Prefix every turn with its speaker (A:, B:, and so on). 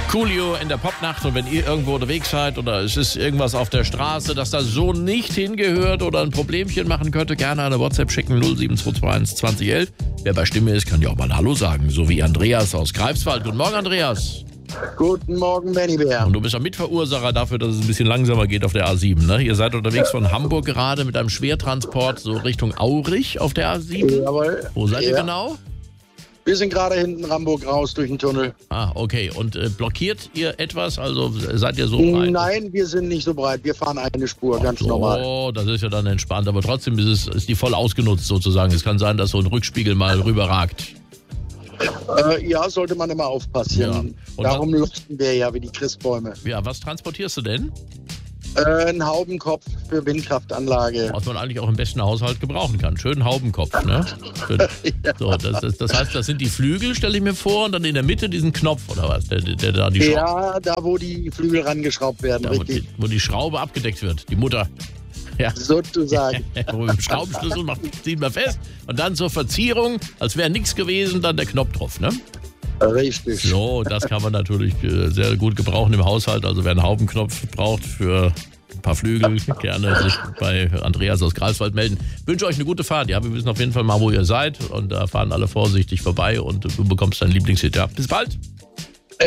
A: Coolio in der Popnacht, und wenn ihr irgendwo unterwegs seid oder es ist irgendwas auf der Straße, das da so nicht hingehört oder ein Problemchen machen könnte, gerne eine WhatsApp schicken, 07221 2011. Wer bei Stimme ist, kann ja auch mal Hallo sagen, so wie Andreas aus Greifswald. Guten Morgen, Andreas.
B: Guten Morgen, Benny Bär.
A: Und du bist ja Mitverursacher dafür, dass es ein bisschen langsamer geht auf der A7, ne? Ihr seid unterwegs von Hamburg gerade mit einem Schwertransport so Richtung Aurich auf der A7.
B: Jawohl.
A: Wo seid ihr genau?
B: Wir sind gerade hinten Hamburg raus durch den Tunnel.
A: Ah, okay. Und blockiert ihr etwas? Also seid ihr so breit?
B: Nein, wir sind nicht so breit. Wir fahren eine Spur, ganz normal.
A: Oh, das ist ja dann entspannt. Aber trotzdem ist die voll ausgenutzt sozusagen. Es kann sein, dass so ein Rückspiegel mal rüberragt.
B: Ja, sollte man immer aufpassen.
A: Ja. Und
B: darum leuchten wir ja wie die Christbäume.
A: Ja, was transportierst du denn?
B: Ein Haubenkopf für Windkraftanlage.
A: Was man eigentlich auch im besten Haushalt gebrauchen kann. Schönen Haubenkopf, ne?
B: Ja.
A: So, das heißt, das sind die Flügel, stelle ich mir vor, und dann in der Mitte diesen Knopf, oder was? Der da die Schraube,
B: Ja, da wo die Flügel rangeschraubt werden,
A: ja,
B: richtig.
A: wo die Schraube abgedeckt wird, die Mutter. Ja.
B: Sozusagen.
A: Wo wir mit dem Schraubenschlüssel ziehen wir fest und dann zur Verzierung, als wäre nichts gewesen, dann der Knopf drauf, ne?
B: Richtig.
A: So, das kann man natürlich sehr gut gebrauchen im Haushalt. Also wer einen Haubenknopf braucht für ein paar Flügel, gerne sich bei Andreas aus Greifswald melden. Ich wünsche euch eine gute Fahrt. Ja, wir wissen auf jeden Fall mal, wo ihr seid, und da fahren alle vorsichtig vorbei und du bekommst deinen Lieblingshit. Ja, bis bald.